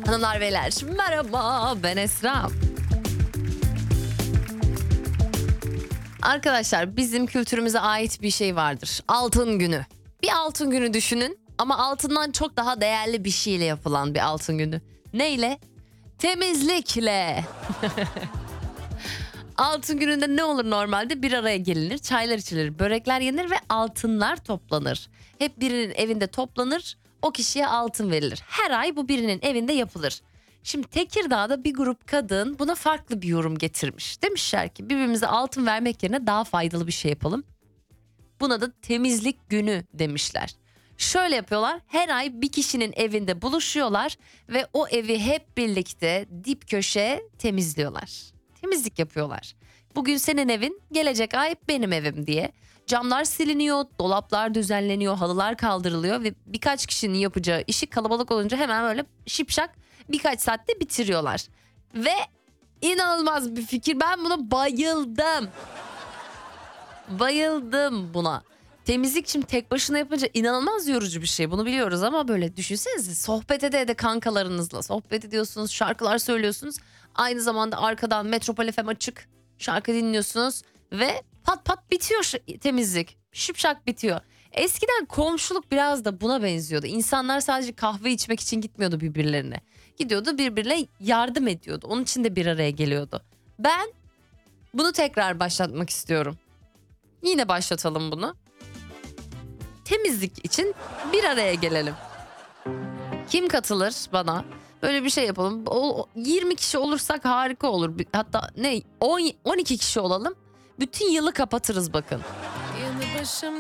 Hanımlar beyler merhaba, ben Esra. Arkadaşlar, bizim kültürümüze ait bir şey vardır. Altın günü. Bir altın günü düşünün ama altından çok daha değerli bir şeyle yapılan bir altın günü. Neyle? Temizlikle. Altın gününde ne olur normalde? Bir araya gelinir, çaylar içilir, börekler yenir ve altınlar toplanır. Hep birinin evinde toplanır, o kişiye altın verilir. Her ay bu birinin evinde yapılır. Şimdi Tekirdağ'da bir grup kadın buna farklı bir yorum getirmiş. Demişler ki birbirimize altın vermek yerine daha faydalı bir şey yapalım. Buna da temizlik günü demişler. Şöyle yapıyorlar, her ay bir kişinin evinde buluşuyorlar ve o evi hep birlikte dip köşe temizliyorlar. Temizlik yapıyorlar. Bugün senin evin, gelecek ay benim evim diye. Camlar siliniyor, dolaplar düzenleniyor, halılar kaldırılıyor ve birkaç kişinin yapacağı işi kalabalık olunca hemen böyle şipşak birkaç saatte bitiriyorlar. Ve inanılmaz bir fikir, ben buna bayıldım. Bayıldım buna. Temizlik şimdi tek başına yapınca inanılmaz yorucu bir şey. Bunu biliyoruz ama böyle düşünsenize, sohbet ede kankalarınızla sohbet ediyorsunuz, şarkılar söylüyorsunuz. Aynı zamanda arkadan Metropol FM açık, şarkı dinliyorsunuz ve pat pat bitiyor temizlik. Şıpşak bitiyor. Eskiden komşuluk biraz da buna benziyordu. İnsanlar sadece kahve içmek için gitmiyordu birbirlerine. Gidiyordu, birbirine yardım ediyordu. Onun için de bir araya geliyordu. Ben bunu tekrar başlatmak istiyorum. Yine başlatalım bunu. Temizlik için bir araya gelelim. Kim katılır bana? Böyle bir şey yapalım. 20 kişi olursak harika olur. Hatta 12 kişi olalım. Bütün yılı kapatırız bakın.